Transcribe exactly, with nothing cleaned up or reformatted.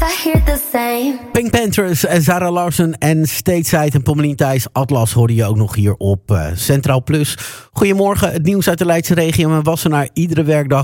I hear the same. Pink Panthers, Zara Larsson en Stateside en Pommelien Thijs. Atlas hoorde je ook nog hier op uh, Centraal Plus. Goedemorgen, het nieuws uit de Leidse regio en Wassenaar iedere werkdag